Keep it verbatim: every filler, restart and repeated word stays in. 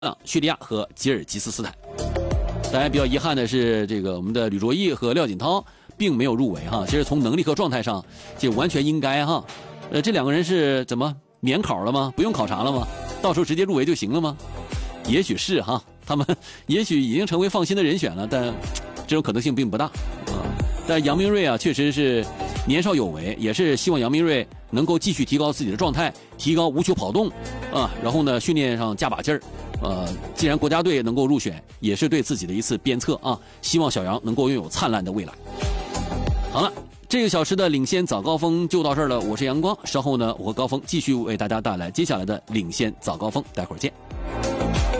叙利亚和吉尔吉斯斯坦。当然，比较遗憾的是，这个我们的吕卓毅和廖锦涛并没有入围哈。其实从能力和状态上，这完全应该哈。呃，这两个人是怎么免考了吗？不用考察了吗？到时候直接入围就行了吗？也许是哈，他们也许已经成为放心的人选了，但这种可能性并不大啊。但杨明瑞啊，确实是年少有为，也是希望杨明瑞能够继续提高自己的状态，提高无球跑动啊，然后呢，训练上加把劲儿。呃，既然国家队能够入选，也是对自己的一次鞭策啊！希望小杨能够拥有灿烂的未来。好了，这个小时的领先早高峰就到这儿了。我是阳光，稍后呢，我和高峰继续为大家带来接下来的领先早高峰，待会儿见。